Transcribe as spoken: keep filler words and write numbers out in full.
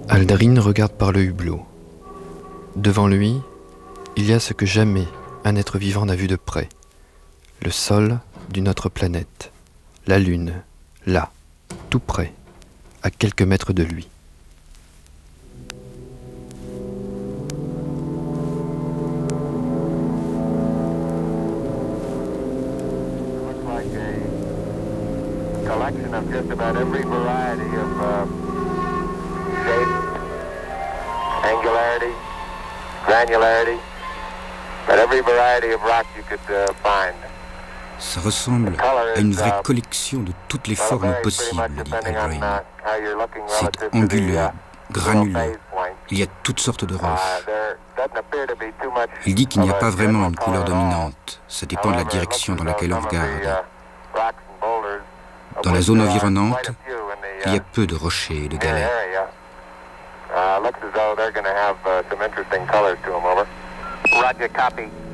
Aldrin regarde par le hublot. Devant lui, il y a ce que jamais un être vivant n'a vu de près. Le sol d'une autre planète. La Lune, là, tout près, à quelques mètres de lui. Collection of just about every variety of uh, shape, angularity, granularity, but every variety of rock you could uh, find. Ça ressemble à une vraie collection de toutes les formes possibles, dit Aldrin. C'est anguleux, granuleux. Il y a toutes sortes de roches. Il dit qu'il n'y a pas vraiment une couleur dominante. Ça dépend de la direction dans laquelle on regarde. Dans la zone environnante, il y a peu de rochers et de galets. Uh, looks as though they're going to have uh, some interesting colors to them, over. Roger, copy.